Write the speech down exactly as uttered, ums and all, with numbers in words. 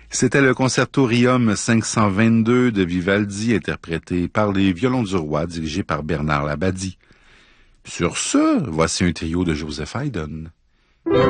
C'était le Concertorium cinq cent vingt-deux de Vivaldi, interprété par les Violons du Roi, dirigé par Bernard Labadie. Sur ce, voici un trio de Joseph Haydn.